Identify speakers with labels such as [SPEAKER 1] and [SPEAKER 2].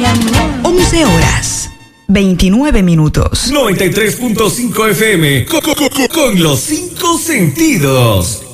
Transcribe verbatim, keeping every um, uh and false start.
[SPEAKER 1] once horas, veintinueve minutos.
[SPEAKER 2] noventa y tres punto cinco F M, con, con, con, con los cinco sentidos.